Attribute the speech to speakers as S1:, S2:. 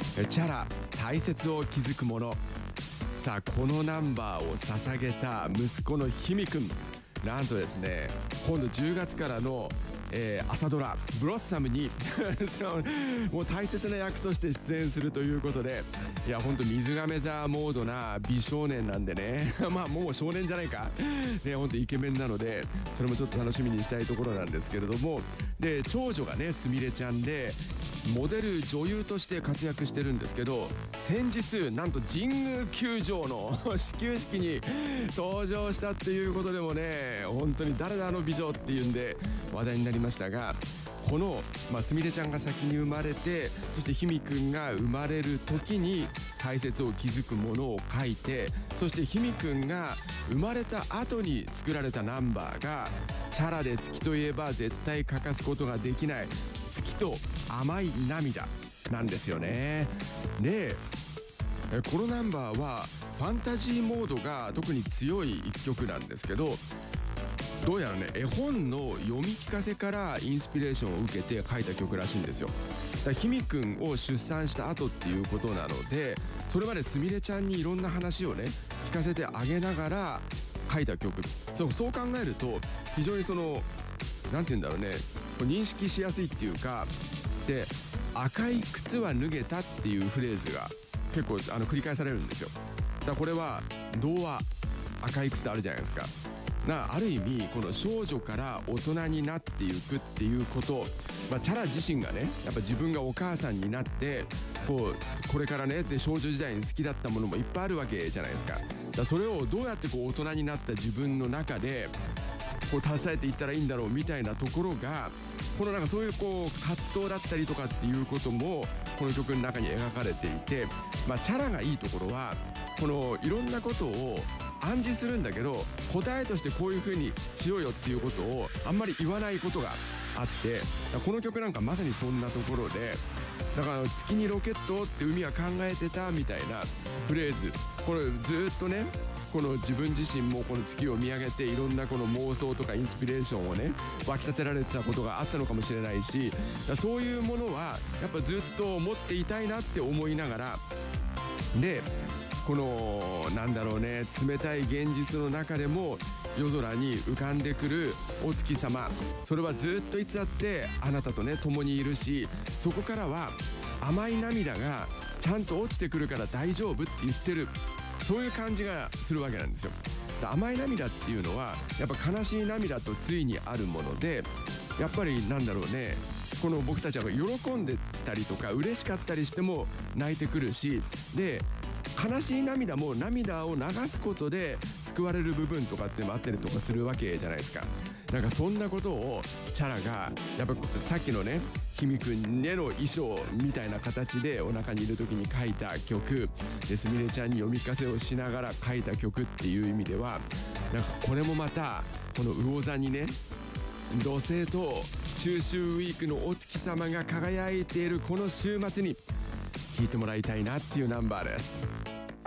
S1: チャラ大切を築くもの。さあこのナンバーを捧げた息子のひみくん、なんとですね今度10月からの、朝ドラブロッサムにもう大切な役として出演するということで、いやほんと水亀座モードな美少年なんでねまあもう少年じゃないかね、ほんとイケメンなのでそれもちょっと楽しみにしたいところなんですけれども、で長女がねすみれちゃんでモデル女優として活躍してるんですけど、先日なんと神宮球場の始球式に登場したっていうことでもね、本当に誰だあの美女っていうんで話題になりましたが、このすみれちゃんが先に生まれて、そしてひみくんが生まれる時に大切を築くものを書いて、そしてひみくんが生まれた後に作られたナンバーがチャラで月といえば絶対欠かすことができない月と甘い涙なんですよね。でこのナンバーはファンタジーモードが特に強い一曲なんですけど、どうやらね絵本の読み聞かせからインスピレーションを受けて書いた曲らしいんですよ。だからひみくんを出産した後っていうことなので、それまですみれちゃんにいろんな話をね聞かせてあげながら書いた曲。そう考えると非常になんて言うんだろうね、認識しやすいっていうか、で赤い靴は脱げたっていうフレーズが結構繰り返されるんですよ。だからこれは童話赤い靴あるじゃないですか。ある意味この少女から大人になっていくっていうこと、チャラ自身がねやっぱ自分がお母さんになってこれからねで少女時代に好きだったものもいっぱいあるわけじゃないですか。だからそれをどうやって大人になった自分の中で携えていったらいいんだろうみたいなところが、なんかそういう葛藤だったりとかっていうこともこの曲の中に描かれていて、チャラがいいところはいろんなことを暗示するんだけど、答えとしてこういう風にしようよっていうことをあんまり言わないことがあって、この曲なんかまさにそんなところで、だから月にロケットって海は考えてたみたいなフレーズ、これずっとね自分自身もこの月を見上げていろんな妄想とかインスピレーションをね湧き立てられてたことがあったのかもしれないし、そういうものはやっぱずっと持っていたいなって思いながら、でなんだろうね、冷たい現実の中でも夜空に浮かんでくるお月様、それはずっといつだってあなたとね共にいるし、そこからは甘い涙がちゃんと落ちてくるから大丈夫って言ってる、そういう感じがするわけなんですよ。甘い涙っていうのはやっぱ悲しい涙と対にあるもので、やっぱりなんだろうね、僕たちは喜んでたりとか嬉しかったりしても泣いてくるし、で悲しい涙も涙を流すことで救われる部分とかってもあったりとかするわけじゃないですか。なんかそんなことをチャラがやっぱさっきのねひみくんへの衣装みたいな形でお腹にいる時に書いた曲ですみれちゃんに読み聞かせをしながら書いた曲っていう意味では、なんかこれもまたこの魚座にね土星と中秋ウィークのお月様が輝いているこの週末に聴いてもらいたいなっていうナンバーです。